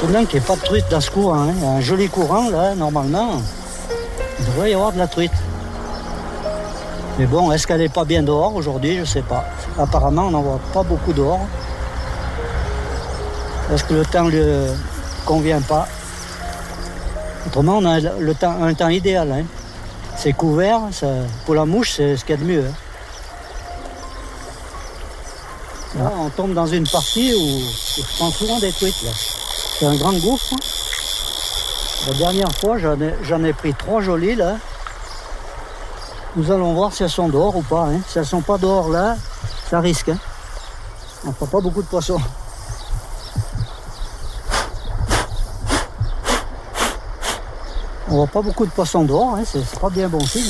Étonnant qu'il n'y ait pas de truite dans ce courant. Hein. Il y a un joli courant, là, normalement. Il devrait y avoir de la truite. Mais bon, est-ce qu'elle n'est pas bien dehors aujourd'hui? Je ne sais pas. Apparemment, on n'en voit pas beaucoup dehors. Est-ce que le temps ne lui convient pas? Autrement, on a un temps idéal. Hein. C'est couvert, ça, pour la mouche, c'est ce qu'il y a de mieux. Hein. Là, on tombe dans une partie où je prends souvent des truites. Là. C'est un grand gouffre. La dernière fois, j'en ai pris 3 jolies. Là. Nous allons voir si elles sont dehors ou pas. Hein. Si elles ne sont pas dehors là, ça risque. Hein. On ne prend pas beaucoup de poissons. On voit pas beaucoup de poissons dehors, hein. C'est pas bien bon signe.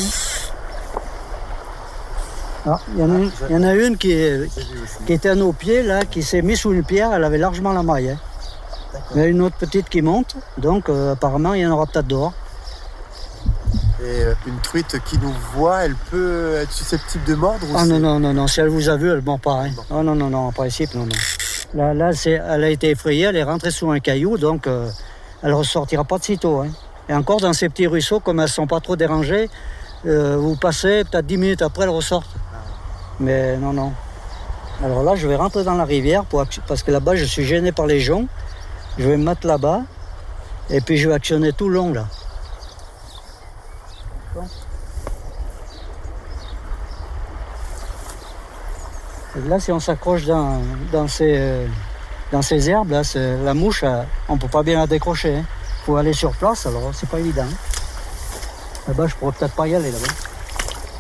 Hein. Ah, il y en a une qui était à nos pieds, là, qui s'est mise sous une pierre, elle avait largement la maille. Hein. Il y a une autre petite qui monte, donc apparemment il y en aura peut-être dehors. Et une truite qui nous voit, elle peut être susceptible de mordre ou Ah non, si elle vous a vu, elle ne mord pas. Hein. Oh, non, en principe, non. Là elle a été effrayée, elle est rentrée sous un caillou, donc elle ne ressortira pas de sitôt. Hein. Et encore dans ces petits ruisseaux, comme elles ne sont pas trop dérangées, vous passez, peut-être 10 minutes après, elles ressortent. Mais non. Alors là, je vais rentrer dans la rivière, parce que là-bas, je suis gêné par les joncs. Je vais me mettre là-bas, et puis je vais actionner tout le long, là. Bon. Et là, si on s'accroche dans ces herbes, là, la mouche, on ne peut pas bien la décrocher. Hein. Faut aller sur place, alors c'est pas évident. Là-bas, je pourrais peut-être pas y aller là-bas.